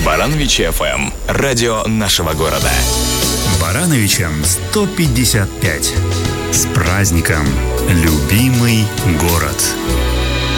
Барановичи ФМ. Радио нашего города. Барановичам 155. С праздником, любимый город.